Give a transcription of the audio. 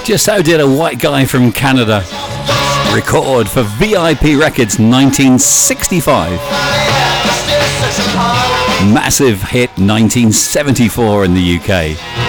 Just how did a white guy from Canada record for VIP Records 1965. Massive hit 1974 in the UK.